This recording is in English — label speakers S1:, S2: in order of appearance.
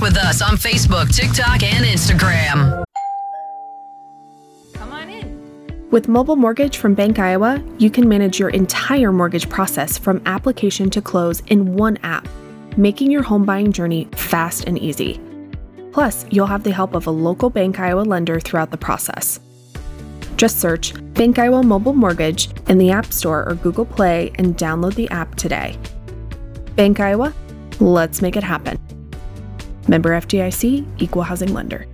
S1: with us on Facebook, TikTok, and Instagram.
S2: Come on in.
S3: With Mobile Mortgage from Bank Iowa, you can manage your entire mortgage process from application to close in one app, making your home buying journey fast and easy. Plus, you'll have the help of a local Bank Iowa lender throughout the process. Just search Bank Iowa Mobile Mortgage in the App Store or Google Play and download the app today. Bank Iowa, let's make it happen. Member FDIC, Equal Housing Lender.